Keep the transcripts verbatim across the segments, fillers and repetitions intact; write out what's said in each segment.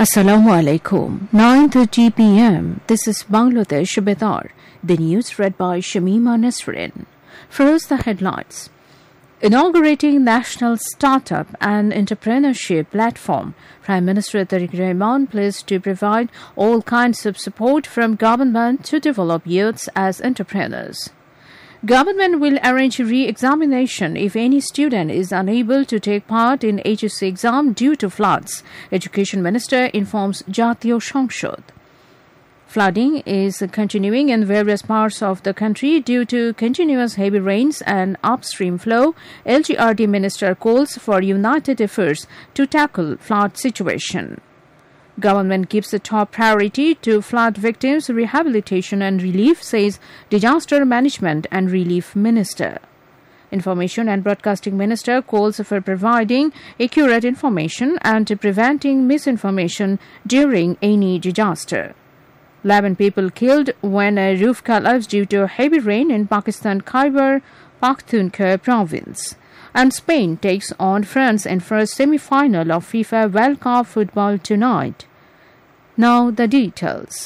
Assalamu alaikum. nine thirty p m. This is Bangladesh Bedar. The news read by Shamima Nasrin. First, the headlines. Inaugurating National Startup and Entrepreneurship Platform, Prime Minister Tariq Rahman pledged to provide all kinds of support from government to develop youths as entrepreneurs. Government will arrange re-examination if any student is unable to take part in H S C exam due to floods, Education Minister informs Jatiyo Shongshod. Flooding is continuing in various parts of the country due to continuous heavy rains and upstream flow. L G R D Minister calls for united efforts to tackle flood situation. Government gives a top priority to flood victims' rehabilitation and relief, says Disaster Management and Relief Minister. Information and Broadcasting Minister calls for providing accurate information and preventing misinformation during any disaster. eleven people killed when a roof collapsed due to heavy rain in Pakistan Khyber Pakhtunkhwa province. And Spain takes on France in first semi-final of FIFA World Cup football tonight. Now the details.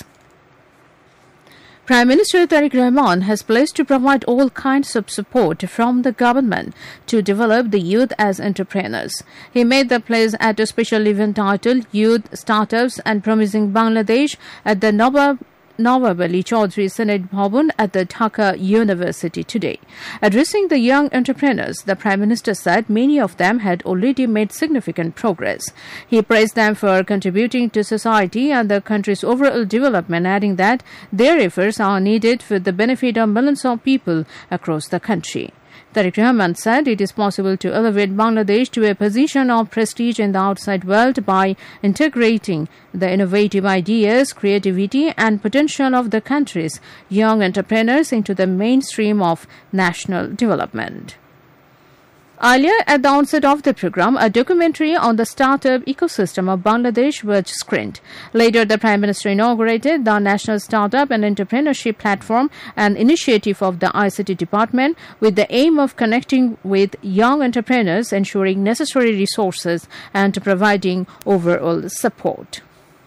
Prime Minister Tariq Rahman has pledged to provide all kinds of support from the government to develop the youth as entrepreneurs. He made the pledge at a special event titled Youth, Startups and Promising Bangladesh at the Nawab Nawab Ali Chaudhry Senate Bhavan at the Dhaka University today. Addressing the young entrepreneurs, the Prime Minister said many of them had already made significant progress. He praised them for contributing to society and the country's overall development, adding that their efforts are needed for the benefit of millions of people across the country. Tariq Rahman said it is possible to elevate Bangladesh to a position of prestige in the outside world by integrating the innovative ideas, creativity and potential of the country's young entrepreneurs into the mainstream of national development. Earlier, at the onset of the program, a documentary on the startup ecosystem of Bangladesh was screened. Later, the Prime Minister inaugurated the National Startup and Entrepreneurship Platform, an initiative of the I C T Department with the aim of connecting with young entrepreneurs, ensuring necessary resources and providing overall support.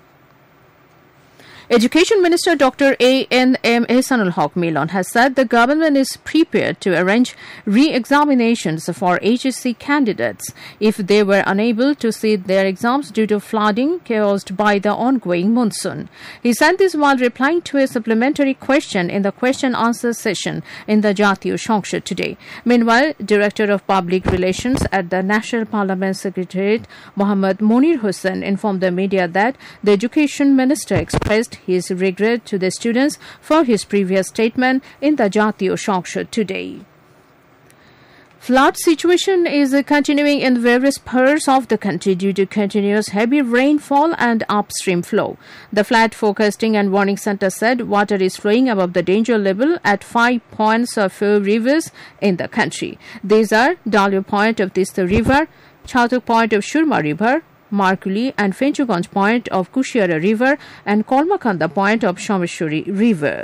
Education Minister Doctor A N M Ehsanul Haq Milon has said the government is prepared to arrange re-examinations for H S C candidates if they were unable to sit their exams due to flooding caused by the ongoing monsoon. He said this while replying to a supplementary question in the question-answer session in the Jatiyo Shongshod today. Meanwhile, Director of Public Relations at the National Parliament Secretariat, Mohammad Monir Hussain, informed the media that the Education Minister expressed his regret to the students for his previous statement in the Jatiyo Shongshod today. Flood situation is continuing in various parts of the country due to continuous heavy rainfall and upstream flow. The Flood Forecasting and Warning Center said water is flowing above the danger level at five points of four rivers in the country. These are Dalio Point of Tista River, Chatuk Point of Shurma River, Markuli and Fenchuganj Point of Kushiara River and Kolmakanda Point of Shameshwari River.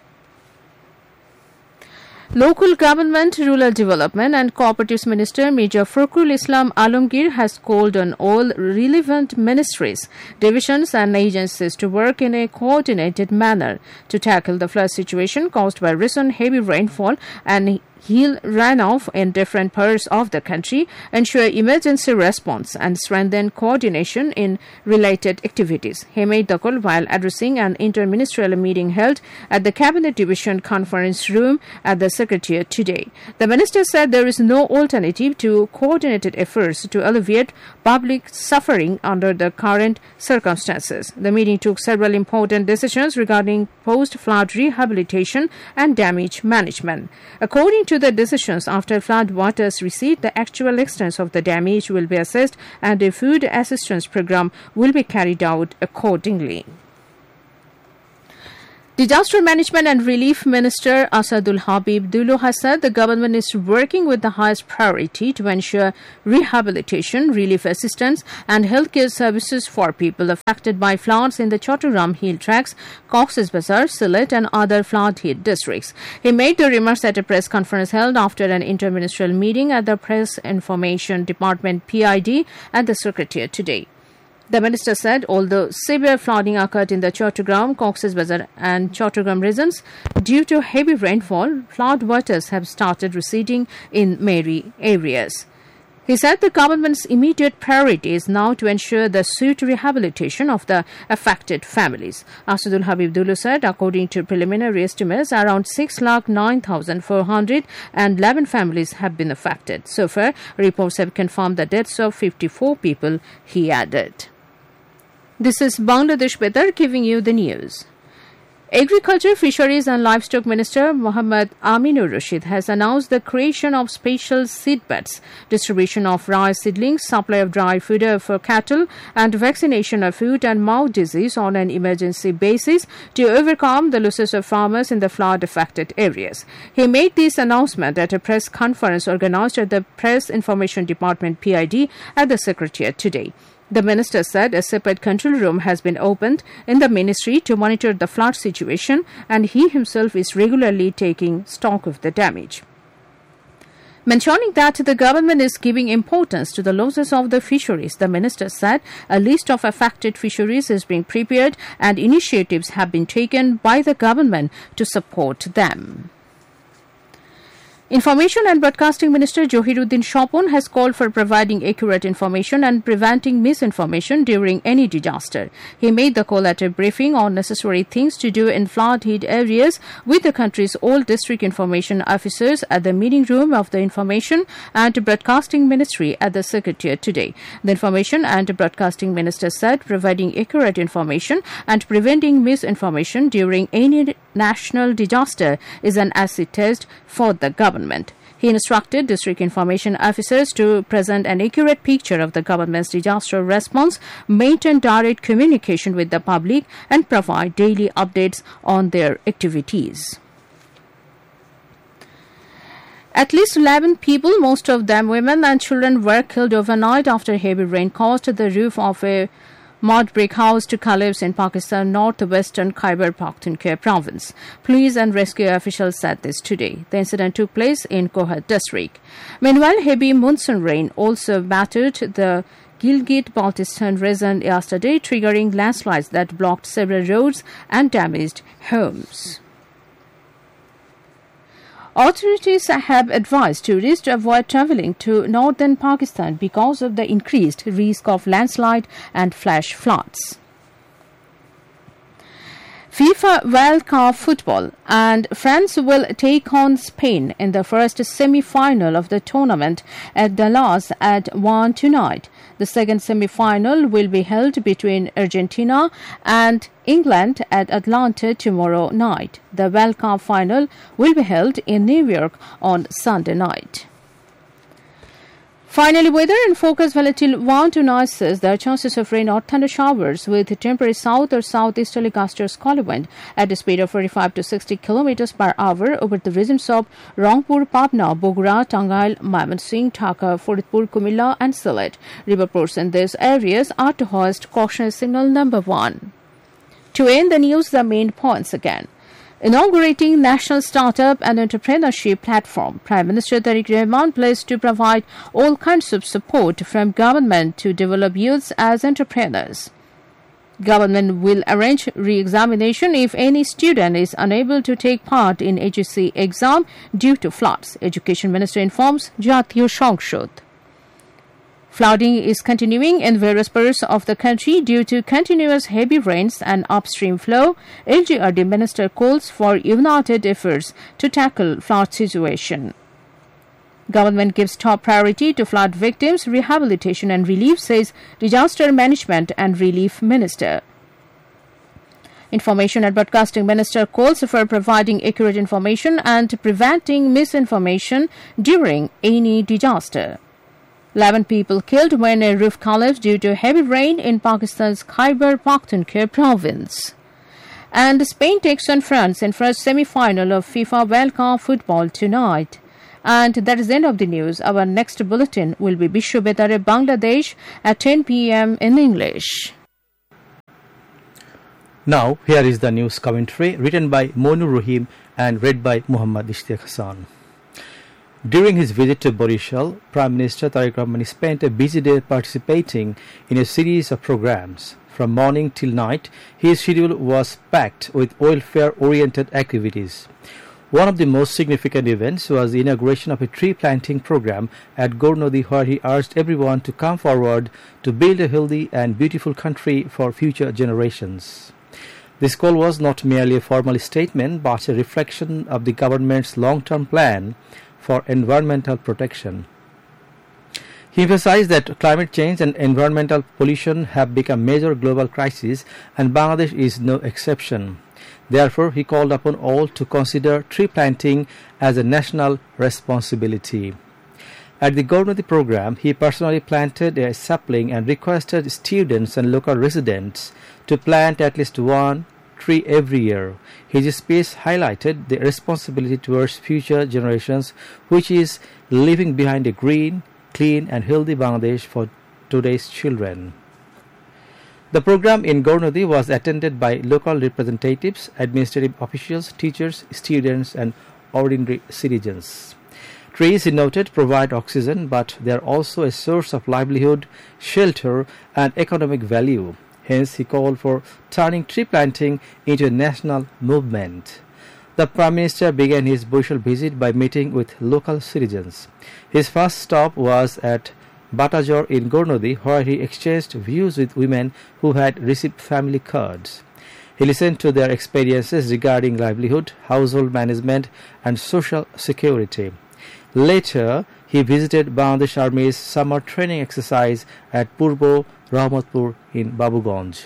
Local Government, Rural Development and Cooperatives Minister Major Fakrul Islam Alamgir has called on all relevant ministries, divisions and agencies to work in a coordinated manner to tackle the flood situation caused by recent heavy rainfall and hill runoff in different parts of the country, ensure emergency response and strengthen coordination in related activities. He made the call while addressing an interministerial meeting held at the Cabinet Division Conference Room at the Secretariat today. The minister said there is no alternative to coordinated efforts to alleviate public suffering under the current circumstances. The meeting took several important decisions regarding post-flood rehabilitation and damage management. According to the decisions, after flood waters recede, the actual extent of the damage will be assessed and a food assistance program will be carried out accordingly. Disaster Management and Relief Minister Asadul Habib Dulu has said the government is working with the highest priority to ensure rehabilitation, relief assistance and healthcare services for people affected by floods in the Chattogram Hill Tracts, Cox's Bazar, Sylhet and other flood-hit districts. He made the remarks at a press conference held after an interministerial meeting at the Press Information Department P I D at the Secretariat today. The minister said although severe flooding occurred in the Chattogram, Cox's Bazar and Chattogram regions, due to heavy rainfall, flood waters have started receding in many areas. He said the government's immediate priority is now to ensure the swift rehabilitation of the affected families. Asadul Habib Dulu said according to preliminary estimates, around six lakh nine thousand four hundred eleven families have been affected. So far, reports have confirmed the deaths of fifty-four people, he added. This is Bangladesh Betar giving you the news. Agriculture, Fisheries and Livestock Minister Mohammad Aminur Rashid has announced the creation of special seedbeds, distribution of rice seedlings, supply of dry fodder for cattle and vaccination of foot and mouth disease on an emergency basis to overcome the losses of farmers in the flood-affected areas. He made this announcement at a press conference organized at the Press Information Department P I D at the Secretariat today. The minister said a separate control room has been opened in the ministry to monitor the flood situation, and he himself is regularly taking stock of the damage. Mentioning that the government is giving importance to the losses of the fisheries, the minister said a list of affected fisheries is being prepared and initiatives have been taken by the government to support them. Information and Broadcasting Minister Johiruddin Shopon has called for providing accurate information and preventing misinformation during any disaster. He made the call at a briefing on necessary things to do in flood-hit areas with the country's all district information officers at the meeting room of the Information and Broadcasting Ministry at the Secretariat today. The Information and Broadcasting Minister said providing accurate information and preventing misinformation during any national disaster is an acid test for the government. He instructed district information officers to present an accurate picture of the government's disaster response, maintain direct communication with the public, and provide daily updates on their activities. At least eleven people, most of them women and children, were killed overnight after heavy rain caused the roof of a mud brick house to collapse in Pakistan northwestern Khyber Pakhtunkhwa province. Police and rescue officials said this today. The incident took place in Kohat district. Meanwhile, heavy monsoon rain also battered the Gilgit-Baltistan region yesterday, triggering landslides that blocked several roads and damaged homes. Authorities have advised tourists to avoid travelling to northern Pakistan because of the increased risk of landslide and flash floods. FIFA World Cup football, and France will take on Spain in the first semi-final of the tournament at Dallas at one tonight. The second semi-final will be held between Argentina and England at Atlanta tomorrow night. The World Cup final will be held in New York on Sunday night. Finally, weather in focus volatile one to nine says there are chances of rain or thunder showers with temporary south or southeasterly gusts colder wind at a speed of forty-five to sixty kilometers per hour over the regions of Rangpur, Patna, Bogura, Tangail, Mymensingh, Dhaka, Faridpur, Kumilla and Sylhet. Reports in these areas are to hoist caution signal number one. To end the news, the main points again. Inaugurating National Startup and Entrepreneurship Platform, Prime Minister Tariq Rahman pledged to provide all kinds of support from government to develop youths as entrepreneurs. Government will arrange re-examination if any student is unable to take part in H S C exam due to floods. Education Minister informs Jatiya Sangshod. Flooding is continuing in various parts of the country due to continuous heavy rains and upstream flow. L G R D Minister calls for united efforts to tackle flood situation. Government gives top priority to flood victims' rehabilitation and relief, says Disaster Management and Relief Minister. Information and Broadcasting Minister calls for providing accurate information and preventing misinformation during any disaster. eleven people killed when a roof collapsed due to heavy rain in Pakistan's Khyber Pakhtunkhwa province. And Spain takes on France in first semi-final of FIFA World Cup football tonight. And that is the end of the news. Our next bulletin will be Bishu Betare Bangladesh at ten p.m. in English. Now, here is the news commentary written by Monu Rahim and read by Muhammad Ishtiaq Hassan. During his visit to Borishal, Prime Minister Tariq Rahman spent a busy day participating in a series of programs. From morning till night, his schedule was packed with welfare-oriented activities. One of the most significant events was the inauguration of a tree planting program at Gornodi, where he urged everyone to come forward to build a healthy and beautiful country for future generations. This call was not merely a formal statement but a reflection of the government's long-term plan for environmental protection. He emphasized that climate change and environmental pollution have become major global crises, and Bangladesh is no exception. Therefore, he called upon all to consider tree planting as a national responsibility. At the Gornodi program, he personally planted a sapling and requested students and local residents to plant at least one tree every year. His speech highlighted the responsibility towards future generations, which is leaving behind a green, clean and healthy Bangladesh for today's children. The program in Gornodi was attended by local representatives, administrative officials, teachers, students and ordinary citizens. Trees, he noted, provide oxygen, but they are also a source of livelihood, shelter and economic value. Hence, he called for turning tree planting into a national movement. The Prime Minister began his Borishal visit by meeting with local citizens. His first stop was at Batajor in Gornodi, where he exchanged views with women who had received family cards. He listened to their experiences regarding livelihood, household management and social security. Later, he visited Bangladesh Army's summer training exercise at Purbo Rahmatpur in Babuganj.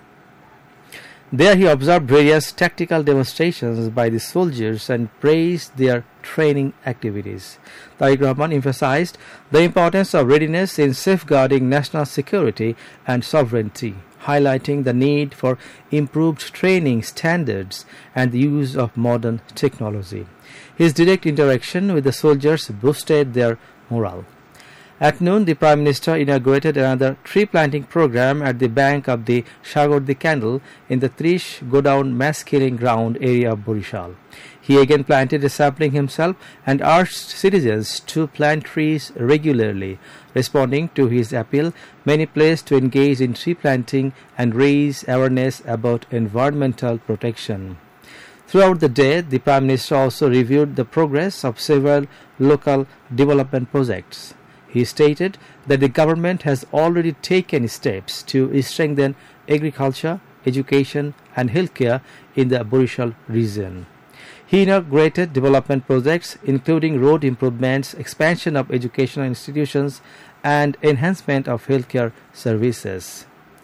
There he observed various tactical demonstrations by the soldiers and praised their training activities. Tariq Rahman emphasized the importance of readiness in safeguarding national security and sovereignty, highlighting the need for improved training standards and the use of modern technology. His direct interaction with the soldiers boosted their morale. At noon, the Prime Minister inaugurated another tree planting program at the bank of the Shagordi Canal in the Trish Godown mass killing ground area of Borishal. He again planted a sapling himself and urged citizens to plant trees regularly. Responding to his appeal, many pledged to engage in tree planting and raise awareness about environmental protection. Throughout the day, the Prime Minister also reviewed the progress of several local development projects. He stated that the government has already taken steps to strengthen agriculture, education and healthcare in the Borishal region. He inaugurated development projects including road improvements, expansion of educational institutions and enhancement of healthcare services.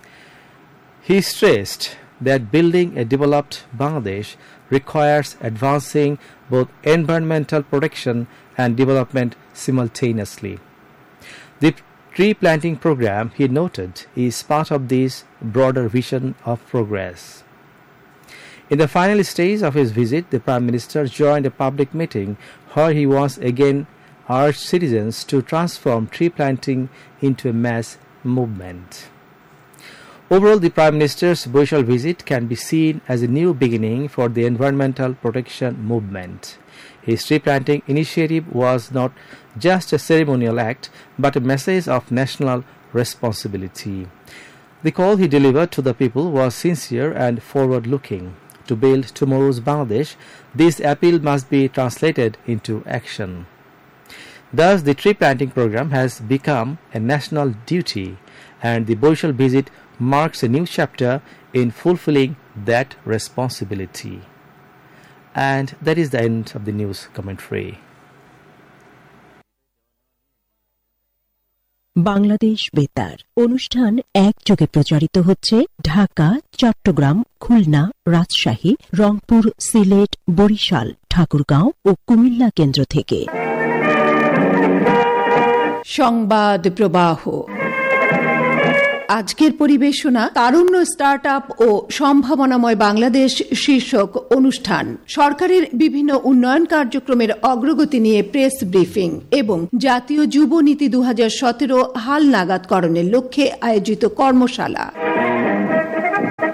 He stressed that building a developed Bangladesh requires advancing both environmental protection and development simultaneously. The tree planting program, he noted, is part of this broader vision of progress. In the final stage of his visit, the Prime Minister joined a public meeting where he once again urged citizens to transform tree planting into a mass movement. Overall, the Prime Minister's Borishal visit can be seen as a new beginning for the environmental protection movement. His tree planting initiative was not just a ceremonial act, but a message of national responsibility. The call he delivered to the people was sincere and forward-looking. To build tomorrow's Bangladesh, this appeal must be translated into action. Thus, the tree planting program has become a national duty, and the Borishal visit marks a new chapter in fulfilling that responsibility. And that is the end of the news commentary. Bangladesh বেতার অনুষ্ঠান একযোগে প্রচারিত হচ্ছে ঢাকা, চট্টগ্রাম, খুলনা, রাজশাহী, রংপুর, সিলেট, বরিশাল, ঠাকুরগাঁও ও কুমিল্লা কেন্দ্র থেকে। সংবাদ প্রবাহ। আজকের পরিবেশনা তারুণ্য স্টার্টআপ ও সম্ভাবনাময় বাংলাদেশ শীর্ষক অনুষ্ঠান, সরকারের বিভিন্ন উন্নয়ন কার্যক্রমের অগ্রগতি নিয়ে প্রেস ব্রিফিং এবং জাতীয় যুব নীতি দু হাজার সতেরো হাল নাগাদকরণের লক্ষ্যে আয়োজিত কর্মশালা।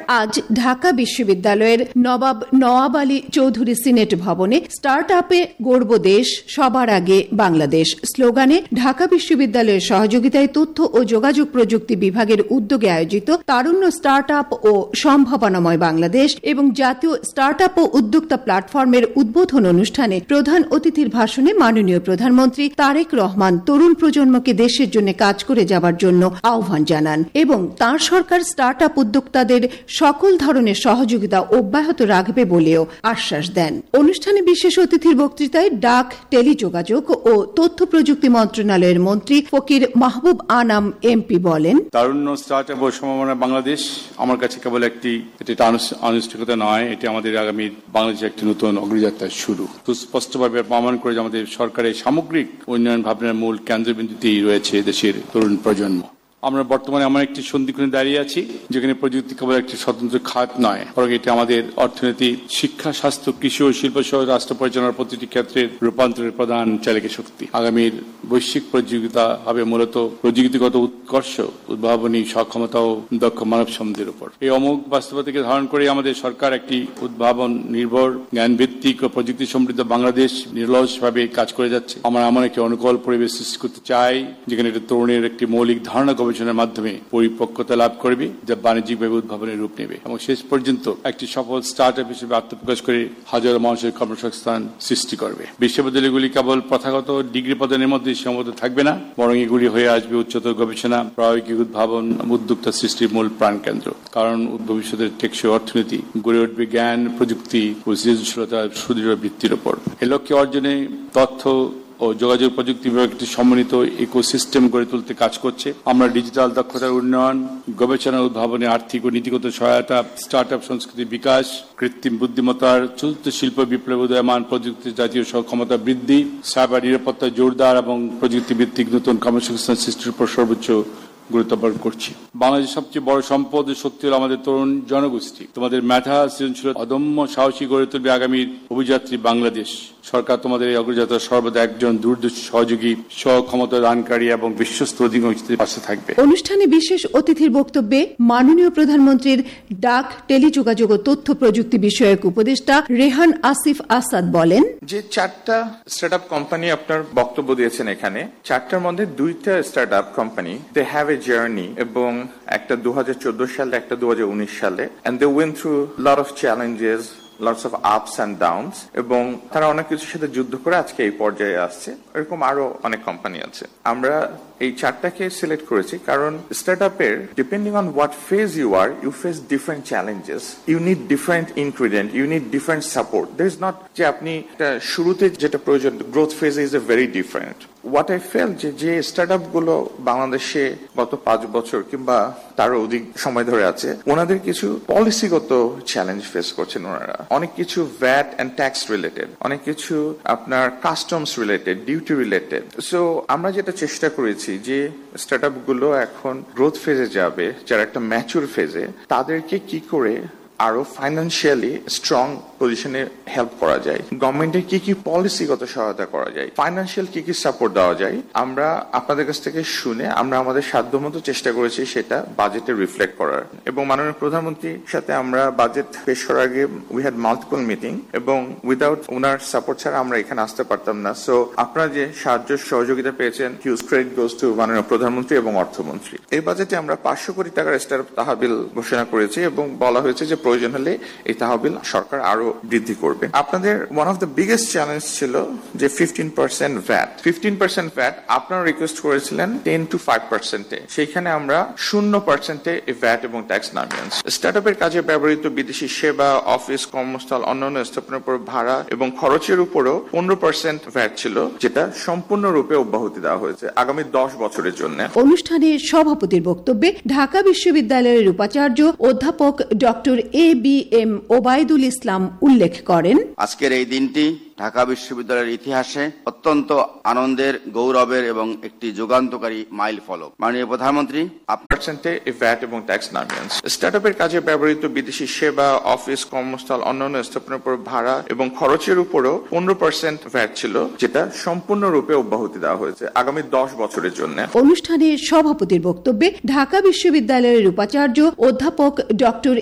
আজ ঢাকা বিশ্ববিদ্যালয়ের নবাব নওয়াব আলী চৌধুরী সিনেট ভবনে স্টার্ট আপে গড়ব দেশ, সবার আগে বাংলাদেশ স্লোগানে ঢাকা বিশ্ববিদ্যালয়ের সহযোগিতায় তথ্য ও যোগাযোগ প্রযুক্তি বিভাগের উদ্যোগে আয়োজিত তারুণ্য স্টার্ট আপ ও সম্ভাবনাময় বাংলাদেশ এবং জাতীয় স্টার্ট আপ ও উদ্যোক্তা প্ল্যাটফর্মের উদ্বোধন অনুষ্ঠানে প্রধান অতিথির ভাষণে মাননীয় প্রধানমন্ত্রী তারেক রহমান তরুণ প্রজন্মকে দেশের জন্য কাজ করে যাবার জন্য আহ্বান জানান এবং তাঁর সরকার স্টার্ট আপ উদ্যোক্তাদের সকল ধরনের সহযোগিতা অব্যাহত রাখবে বলেও আশ্বাস দেন। অনুষ্ঠানে বিশেষ অতিথির বক্তৃতায় ডাক, টেলিযোগাযোগ ও তথ্য প্রযুক্তি মন্ত্রণালয়ের মন্ত্রী ফকির মাহবুব আনাম এমপি বলেন, তারুণ্য স্টার্ট আপ ও সম্ভাবনা বাংলাদেশ আমার কাছে কেবল একটি এটা আনুষ্ঠানিকতা নয়, এটি আমাদের আগামী বাংলাদেশের একটি নতুন অগ্রযাত্রার শুরু। সুস্পষ্টভাবে প্রমাণ করে যে আমাদের সরকারের সামগ্রিক উন্নয়ন ভাবনার মূল কেন্দ্রবিন্দুতেই রয়েছে দেশের তরুণ প্রজন্ম। আমরা বর্তমানে এমন একটি সন্ধিক্ষণে দাঁড়িয়ে আছি যেখানে প্রযুক্তি কেবল একটি স্বতন্ত্র খাত নয়, বরং এটি আমাদের অর্থনীতি, শিক্ষা, স্বাস্থ্য, কৃষি ও শিল্প সহ রাষ্ট্র পরিচালনার প্রতিটি ক্ষেত্রের রূপান্তরের প্রধান চালিকা শক্তি। আগামীর বৈশ্বিক প্রতিযোগিতা হবে মূলত প্রযুক্তিগত উৎকর্ষ, উদ্ভাবনী সক্ষমতা ও দক্ষ মানব সম্পদের উপর। এই অমোঘ বাস্তবতাকে ধারণ করে আমাদের সরকার একটি উদ্ভাবন নির্ভর, জ্ঞান ভিত্তিক ও প্রযুক্তি সমৃদ্ধ বাংলাদেশ নিরলসভাবে কাজ করে যাচ্ছে। আমরা এমন একটি অনুকূল পরিবেশ সৃষ্টি করতে চাই যেখানে একটি তরুণের একটি মৌলিক ধারণা গবেষণার মাধ্যমে পরিপক্কতা লাভ করবে, যা বাণিজ্যিকভাবে উদ্ভাবনের রূপ নেবে এবং শেষ পর্যন্ত একটি সফল স্টার্ট আপ হিসেবে আত্মপ্রকাশ করে হাজারো মানুষের কর্মসংস্থান সৃষ্টি করবে। বিশ্ববিদ্যালয়গুলি কেবল প্রথাগত ডিগ্রি প্রদানের মধ্যে সীমাবদ্ধ থাকবে না, বরং এগুলি হয়ে আসবে উচ্চতর গবেষণা, প্রায়োগিক উদ্ভাবন, উদ্যোক্তা সৃষ্টির মূল প্রাণকেন্দ্র। কারণ ভবিষ্যতের টেকসই অর্থনীতি গড়ে উঠবে জ্ঞান, প্রযুক্তি ও সৃজনশীলতার সুদৃঢ় ভিত্তির উপর। এ লক্ষ্যে অর্জনে তথ্য ও যোগাযোগ প্রযুক্তি বিভাগ একটি সমন্বিত ইকোসিস্টেম গড়ে তুলতে কাজ করছে। আমরা ডিজিটাল দক্ষতার উন্নয়ন, গবেষণা উদ্ভাবনে আর্থিক ও নীতিগত সহায়তা, স্টার্ট আপ সংস্কৃতির বিকাশ, কৃত্রিম বুদ্ধিমত্তার চতুর্থ শিল্প বিপ্লব, উদয়মান প্রযুক্তি, জাতীয় সক্ষমতা বৃদ্ধি, সাইবার নিরাপত্তা জোরদার এবং প্রযুক্তি ভিত্তিক নতুন কর্মসংস্থান সৃষ্টির উপর সর্বোচ্চ গুরুত্ব আরোপ করছি। বাংলাদেশের সবচেয়ে বড় সম্পদ ও শক্তি হল আমাদের তরুণ জনগোষ্ঠী। তোমাদের মেধা, সৃজনশীলতা, অদম্য সাহসী গড়ে তুলবে আগামীর অভিযাত্রী বাংলাদেশ। সরকার তোমাদের এই অগ্রযাত্রা সর্বদা একজন দূরদর্শী সহযোগী, সহক্ষমতা দানকারী এবং বিশ্বস্ত অধিকারীদের পাশে থাকবে। অনুষ্ঠানে বিশেষ অতিথির বক্তব্যে মাননীয় প্রধানমন্ত্রীর ডাক, টেলিযোগাযোগ ও তথ্য প্রযুক্তি বিষয়ক উপদেষ্টা রেহান আসিফ আসাদ বলেন, যে চারটা স্টার্ট আপ কোম্পানি আপনার বক্তব্য দিয়েছেন এখানে, চারটার মধ্যে দুইটা start up company they have a journey, এবং একটা দু হাজার চোদ্দ সালে, একটা দু হাজার উনিশ সালে, and they went through lot of challenges, lots of ups and downs, এবং তারা অনেক কিছুর সাথে যুদ্ধ করে আজকে এই পর্যায়ে আসছে। এরকম আরো অনেক কোম্পানি আছে। আমরা এই চারটাকে সিলেক্ট করেছি কারণ স্টার্ট আপের depending on what phase you R, you face different challenges, you need different ingredient, you need different support. There is not যে আপনি শুরুতে যেটা প্রয়োজন, growth phase is a very different. What I fail যে যে start up গুলো বাংলাদেশে গত পাঁচ বছর কিংবা তারও অধিক সময় ধরে আছে, ওনাদের কিছু পলিসিগত চ্যালেঞ্জ ফেস করছেন ওনারা। অনেক কিছু ভ্যাট অ্যান্ড ট্যাক্স রিলেটেড, অনেক কিছু আপনার customs related, duty related. So আমরা যেটা চেষ্টা করেছি যে স্টার্ট আপ গুলো এখন গ্রোথ ফেজে যাবে, যারা একটা ম্যাচুর ফেজে, তাদেরকে কি করে আরো ফাইন্যান্সিয়ালি স্ট্রং পজিশনে হেল্প করা যায়, গভর্নমেন্টের কি কি পলিসিগত সহায়তা করা যায়, ফাইন্যান্সিয়াল কি কি সাপোর্ট দেওয়া যায়, আমরা আপনাদের কাছ থেকে শুনে আমরা আমাদের সাধ্যমতো চেষ্টা করেছি সেটা বাজেটে রিফ্লেক্ট করার। এবং মাননীয় প্রধানমন্ত্রীর সাথে আমরা বাজেট পেশ করার আগে উই হ্যাড মাল্টিপল মিটিং, এবং উইদাউট ওনার সাপোর্ট ছাড়া আমরা এখানে আসতে পারতাম না। সো আপনারা যে সাহায্য সহযোগিতা পেয়েছেন, হিউজ ক্রেডিট গোজ টু মাননীয় প্রধানমন্ত্রী এবং অর্থমন্ত্রী। এই বাজেটে আমরা পাঁচশো কোটি টাকার স্টার্ট তাহবিল ঘোষণা করেছি এবং বলা হয়েছে যে প্রয়োজন হলে এই তাহবিল সরকার আরো বৃদ্ধি করবে। আপনাদের one of the biggest challenge ছিল যে fifteen percent VAT fifteen percent VAT আপনারা রিকোয়েস্ট করেছিলেন টেন টু ফাইভ পার্সেন্টে, সেইখানে আমরা শূন্য পার্সেন্টে ভ্যাট এবং ট্যাক্স নামিয়ে আনছি। স্টার্ট আপের কাজে ব্যবহৃত বিদেশি সেবা, অফিস, কর্মস্থল, অন্যান্য স্থাপনের উপর ভাড়া এবং খরচের উপরও পনেরো পার্সেন্ট ভ্যাট ছিল, যেটা সম্পূর্ণরূপে অব্যাহতি দেওয়া হয়েছে আগামী দশ বছরের জন্য। অনুষ্ঠানে সভাপতির বক্তব্যে ঢাকা বিশ্ববিদ্যালয়ের উপাচার্য অধ্যাপক doctor A B M Obaidul ইসলাম উল্লেখ করেন, আজকের এই দিনটি ঢাকা বিশ্ববিদ্যালয়ের ইতিহাসে অত্যন্ত আনন্দের, গৌরবের এবং একটি যুগান্তকারী মাইল ফলক। মাননীয় প্রধানমন্ত্রী, পার্সেন্টে ভ্যাট এবং ট্যাক্স নামিয়ে স্টার্ট আপের কাজে ব্যবহৃত বিদেশি সেবা, অফিস, কর্মস্থল, অন্যান্য স্থাপনের উপর ভাড়া এবং খরচের উপরও পনেরো পার্সেন্ট ভ্যাট ছিল, যেটা সম্পূর্ণরূপে অব্যাহতি দেওয়া হয়েছে আগামী দশ বছরের জন্য। অনুষ্ঠানে সভাপতির বক্তব্যে ঢাকা বিশ্ববিদ্যালয়ের উপাচার্য অধ্যাপক ডক্টর